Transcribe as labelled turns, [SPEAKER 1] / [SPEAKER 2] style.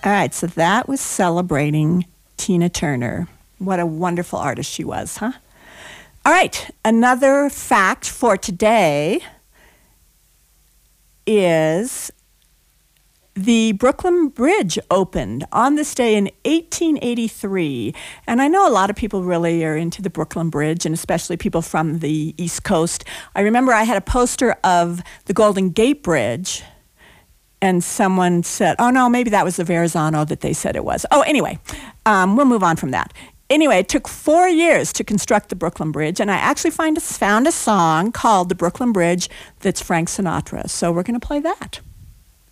[SPEAKER 1] All right, so that was celebrating Tina Turner. What a wonderful artist she was, huh? All right, another fact for today is the Brooklyn Bridge opened on this day in 1883. And I know a lot of people really are into the Brooklyn Bridge, and especially people from the East Coast. I remember I had a poster of the Golden Gate Bridge, and someone said, oh, no, maybe that was the Verrazano that they said it was. Oh, anyway, we'll move on from that. Anyway, it took 4 years to construct the Brooklyn Bridge, and I actually found a song called The Brooklyn Bridge that's Frank Sinatra. So we're going to play that.